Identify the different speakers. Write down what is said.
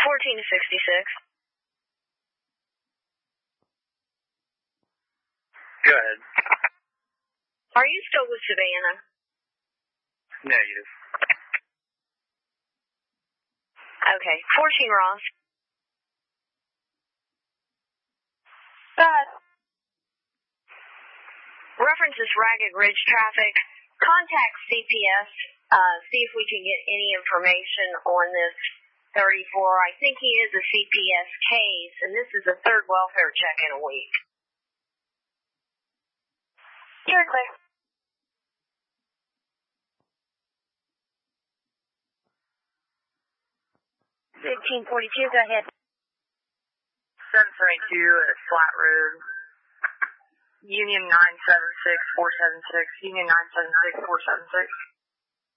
Speaker 1: 14 to 66.
Speaker 2: Go ahead.
Speaker 1: Are you still with Savannah?
Speaker 2: Negative.
Speaker 1: Okay. 14 Ross. References Ragged Ridge traffic. Contact CPS. See if we can get any information on this 34. I think he is a CPS case, and this is the third welfare check in a week. You're clear.
Speaker 3: 1542, go ahead.
Speaker 4: 772 at Flat Road. Union 976-476. Union 976-476.